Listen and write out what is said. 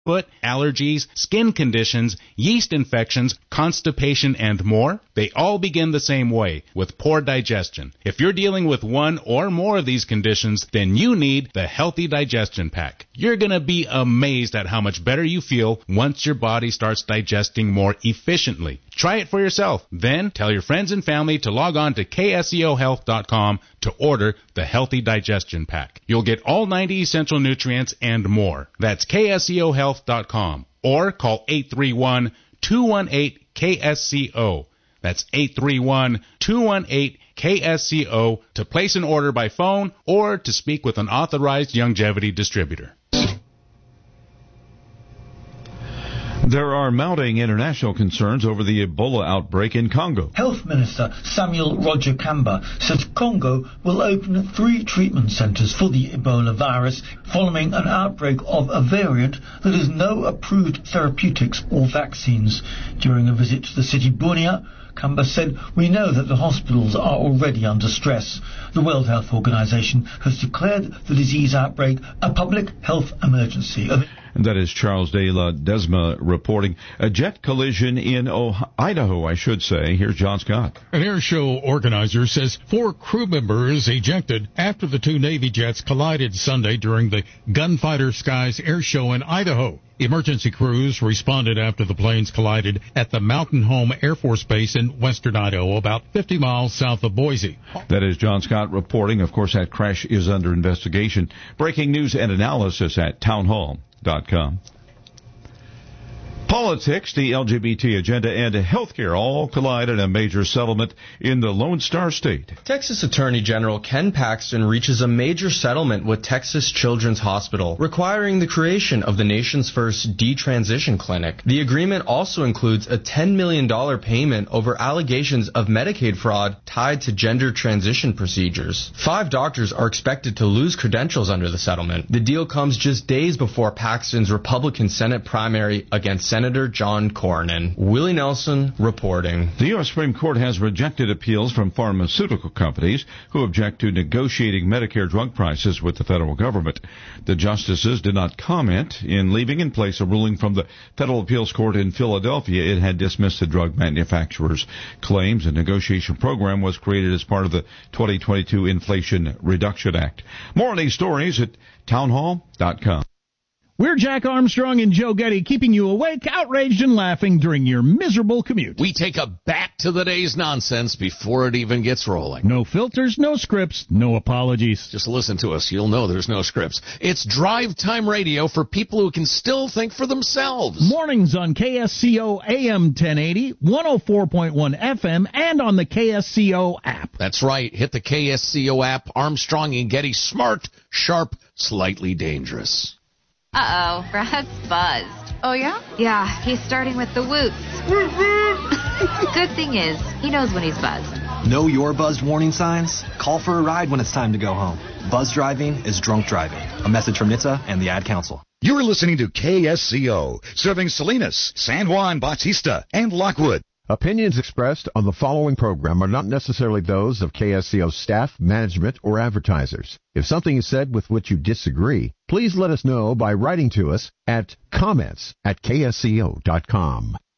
foot, allergies, skin conditions, yeast infections, constipation, and more? They all begin the same way, with poor digestion. If you're dealing with one or more of these conditions, then you need the Healthy Digestion Pack. You're going to be amazed at how much better you feel once your body starts digesting more efficiently. Try it for yourself. Then tell your friends and family to log on to kscohealth.com to order the Healthy Digestion Pack. You'll get all 90 essential nutrients and more. That's kscohealth.com or call 831-218-KSCO. That's 831-218-KSCO to place an order by phone or to speak with an authorized longevity distributor. There are mounting international concerns over the Ebola outbreak in Congo. Health Minister Samuel Roger Kamba says Congo will open 3 treatment centres for the Ebola virus following an outbreak of a variant that has no approved therapeutics or vaccines. During a visit to the city Bunia, Kamba said, "We know that the hospitals are already under stress. The World Health Organization has declared the disease outbreak a public health emergency." And that is Charles de la Desma reporting. A jet collision in Idaho, I should say. Here's John Scott. An air show organizer says 4 crew members ejected after the 2 Navy jets collided Sunday during the Gunfighter Skies air show in Idaho. Emergency crews responded after the planes collided at the Mountain Home Air Force Base in western Idaho, about 50 miles south of Boise. That is John Scott reporting. Of course, that crash is under investigation. Breaking news and analysis at townhall.com. Politics, the LGBT agenda, and healthcare all collide in a major settlement in the Lone Star State. Texas Attorney General Ken Paxton reaches a major settlement with Texas Children's Hospital, requiring the creation of the nation's first detransition clinic. The agreement also includes a $10 million payment over allegations of Medicaid fraud tied to gender transition procedures. 5 doctors are expected to lose credentials under the settlement. The deal comes just days before Paxton's Republican Senate primary against Senator John Cornyn. Willie Nelson reporting. The U.S. Supreme Court has rejected appeals from pharmaceutical companies who object to negotiating Medicare drug prices with the federal government. The justices did not comment. In leaving in place a ruling from the Federal Appeals Court in Philadelphia, it had dismissed the drug manufacturers' claims. A negotiation program was created as part of the 2022 Inflation Reduction Act. More on these stories at townhall.com. We're Jack Armstrong and Joe Getty, keeping you awake, outraged, and laughing during your miserable commute. We take a back to the day's nonsense before it even gets rolling. No filters, no scripts, no apologies. Just listen to us. You'll know there's no scripts. It's drive time radio for people who can still think for themselves. Mornings on KSCO AM 1080, 104.1 FM, and on the KSCO app. That's right. Hit the KSCO app. Armstrong and Getty, smart, sharp, slightly dangerous. Uh-oh, Brad's buzzed. Oh, yeah? Yeah, he's starting with the whoops. Good thing is, he knows when he's buzzed. Know your buzzed warning signs? Call for a ride when it's time to go home. Buzz driving is drunk driving. A message from NHTSA and the Ad Council. You're listening to KSCO, serving Salinas, San Juan Bautista, and Lockwood. Opinions expressed on the following program are not necessarily those of KSCO's staff, management, or advertisers. If something is said with which you disagree, please let us know by writing to us at comments@ksco.com.